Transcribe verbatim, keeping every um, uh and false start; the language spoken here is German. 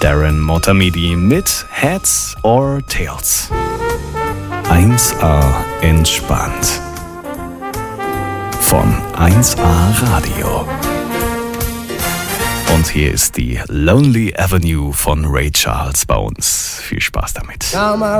Darren Motamedi mit Heads or Tails. eins a entspannt. Von eins a Radio. Und hier ist die Lonely Avenue von Ray Charles bei uns. Viel Spaß damit.